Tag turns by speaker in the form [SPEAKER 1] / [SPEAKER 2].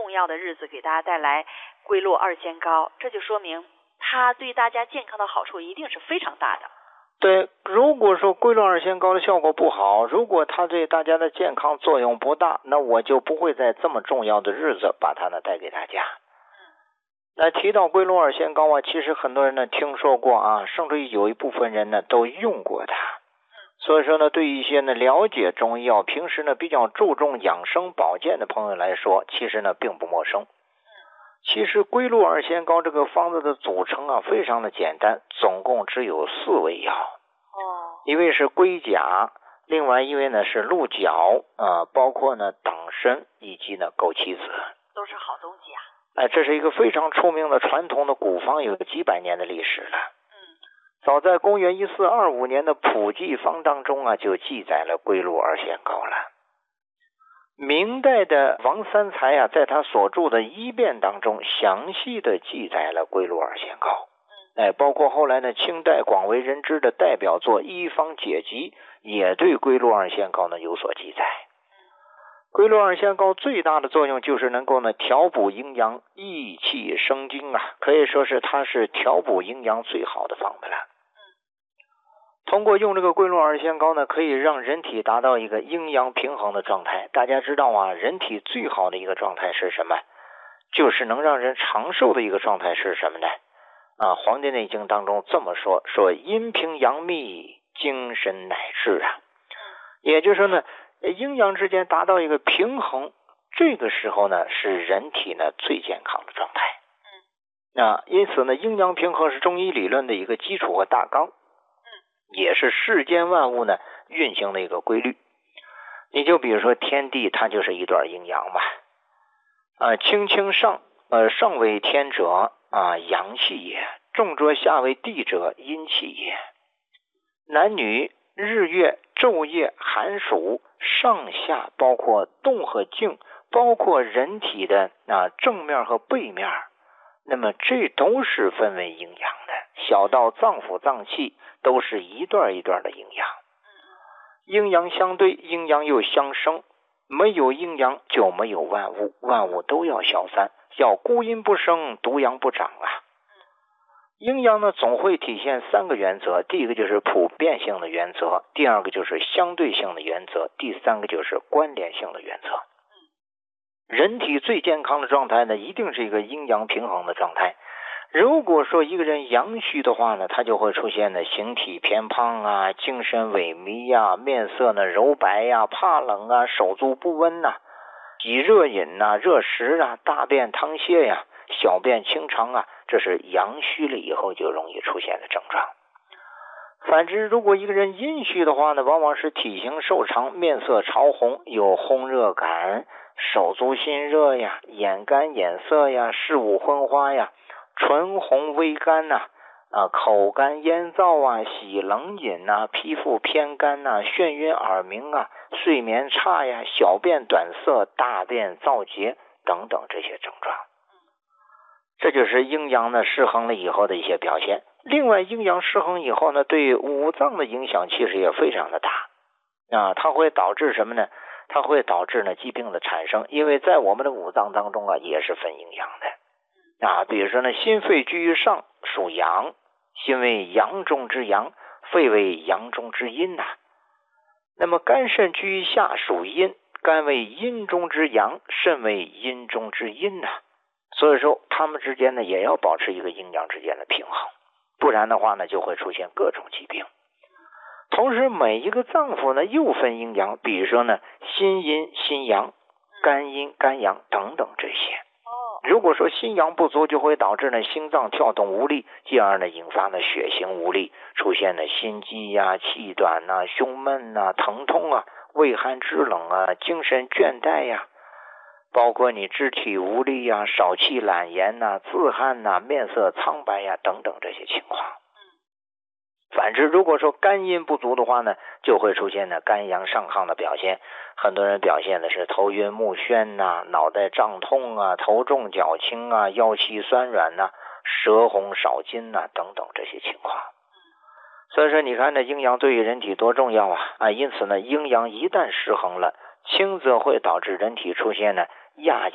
[SPEAKER 1] 重要的日子给大家带来龟鹿二仙膏，这就说明它对大家健康的好处一定是非常大的。
[SPEAKER 2] 对，如果说龟鹿二仙膏的效果不好，如果它对大家的健康作用不大，那我就不会在这么重要的日子把它呢带给大家。那提到龟鹿二仙膏啊，其实很多人呢听说过啊，甚至于有一部分人呢都用过它。所以说呢，对于一些呢了解中医药，平时呢比较注重养生保健的朋友来说，其实呢并不陌生。其实龟鹿二仙膏这个方子的组成啊非常的简单，总共只有4味药。一味是龟甲，另外一味呢是鹿角，包括呢党参以及呢枸杞子，
[SPEAKER 1] 都是好东西啊。
[SPEAKER 2] 这是一个非常出名的传统的古方，有几百年的历史了。早在公元1425年的普济方当中啊，就记载了龟鹿二仙膏了。明代的王三才啊，在他所著的医变当中详细的记载了龟鹿二仙膏。包括后来呢，清代广为人知的代表作《医方解集》也对龟鹿二仙膏呢有所记载。龟鹿二仙膏最大的作用就是能够呢调补阴阳、益气生津啊，可以说是它是调补阴阳最好的方子了。通过用这个龟鹿二仙膏呢，可以让人体达到一个阴阳平衡的状态。大家知道啊，人体最好的一个状态是什么？就是能让人长寿的一个状态是什么呢？黄帝内经当中这么说，说阴平阳秘，精神乃至啊。也就是说呢，阴阳之间达到一个平衡，这个时候呢是人体呢最健康的状态。因此呢，阴阳平衡是中医理论的一个基础和大纲，也是世间万物呢运行的一个规律。你就比如说天地，它就是一段阴阳嘛。清清上，上为天者阳气也，重浊下为地者阴气也。男女、日月、昼夜、寒暑、上下，包括动和静，包括人体的正面和背面，那么这都是分为阴阳的。小到脏腑脏器，都是一段一段的阴阳。阴阳相对，阴阳又相生，没有阴阳就没有万物，万物都要消散，叫孤阴不生，独阳不长啊。阴阳呢总会体现3个原则，第一个就是普遍性的原则，第二个就是相对性的原则，第三个就是关联性的原则。人体最健康的状态呢，一定是一个阴阳平衡的状态。如果说一个人阳虚的话呢，他就会出现呢形体偏胖啊，精神萎靡啊，面色呢柔白啊，怕冷啊，手足不温啊，己热饮啊，热食啊，大便溏泻呀，小便清长啊，这是阳虚了以后就容易出现的症状。反之，如果一个人阴虚的话呢，往往是体型瘦长，面色潮红，有烘热感，手足心热呀，眼干眼涩呀，视物昏花呀，唇红微干呐，口干咽燥啊，喜冷饮啊，皮肤偏干呐，眩晕耳鸣啊，睡眠差呀，小便短涩，大便燥结等等这些症状。这就是阴阳呢失衡了以后的一些表现。另外，阴阳失衡以后呢，对五脏的影响其实也非常的大它会导致什么呢？它会导致呢疾病的产生，因为在我们的五脏当中也是分阴阳的比如说呢，心肺居于上，属阳，心为阳中之阳，肺为阳中之阴那么肝肾居于下，属阴，肝为阴中之阳，肾为阴中之阴所以说它们之间呢也要保持一个阴阳之间的平衡，不然的话呢就会出现各种疾病。同时每一个脏腑呢又分阴阳，比如说呢心阴心阳，肝阴肝阳等等这些。如果说心阳不足，就会导致呢心脏跳动无力，进而呢引发呢血行无力，出现呢心悸呀、气短胸闷疼痛畏寒肢冷精神倦怠呀，包括你肢体无力呀、少气懒言自汗面色苍白呀等等这些情况。反之，如果说肝阴不足的话呢，就会出现呢肝阳上亢的表现。很多人表现的是头晕目眩脑袋胀痛头重脚轻腰膝酸软舌红少津等等这些情况。所以说你看这阴阳对于人体多重要因此呢阴阳一旦失衡了，轻则会导致人体出现呢亚